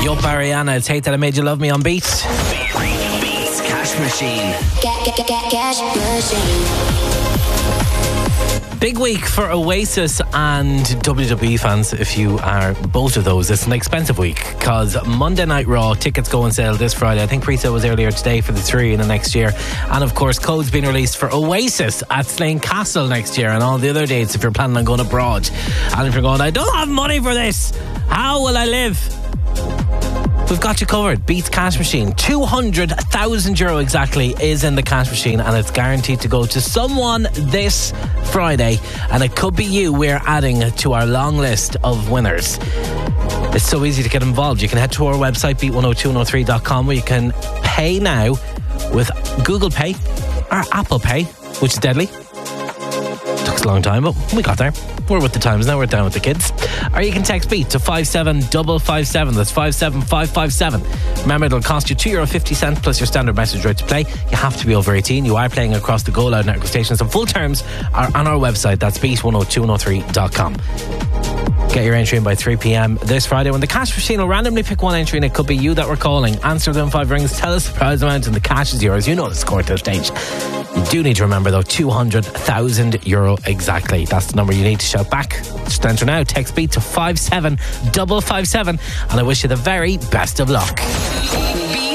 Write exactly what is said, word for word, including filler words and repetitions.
Yup, Ariana, it's Hate That I Made You Love Me on Beat. Beats Cash Machine. Get, get, get, get, cash machine. Big week for Oasis and W W E fans, if you are both of those. It's an expensive week because Monday Night Raw tickets go on sale this Friday. I think pre-sale was earlier today for the three in the next year. And of course, codes being released for Oasis at Slane Castle next year and all the other dates if you're planning on going abroad. And if you're going, I don't have money for this, how will I live? We've got you covered. Beats Cash Machine. two hundred thousand euro exactly is in the cash machine, and it's guaranteed to go to someone this Friday. And it could be you we're adding to our long list of winners. It's so easy to get involved. You can head to our website, beat one oh two one oh three dot com, where you can pay now with Google Pay or Apple Pay, which is deadly. Took us a long time, but we got there. We're with the times now, we're down with the kids. Or you can text BEAT to five seven five five seven. That's five seven five five seven. Remember, it'll cost you two euro fifty plus your standard message rate to play. You have to be over eighteen. You are playing across the Go Loud network stations, and full terms are on our website. That's beat one oh two one oh three dot com. Get your entry in by three p.m. this Friday, when the cash machine will randomly pick one entry, and it could be you that we're calling. Answer them five rings, tell us the prize amount, and the cash is yours. You know the score at this stage. You do need to remember, though, two hundred thousand euro exactly. That's the number you need to shout back. Just enter now. Text BEAT to five seven five five seven, and I wish you the very best of luck.